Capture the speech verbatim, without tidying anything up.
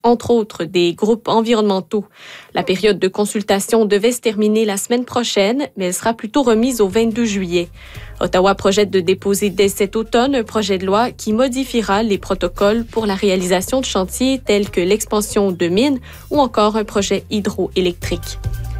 entre autres des groupes environnementaux. La période de consultation devait se terminer la semaine prochaine, mais elle sera plutôt remise au vingt-deux juillet. Ottawa projette de déposer dès cet automne un projet de loi qui modifiera les protocoles pour la réalisation de chantiers tels que l'expansion de mines ou encore un projet hydroélectrique.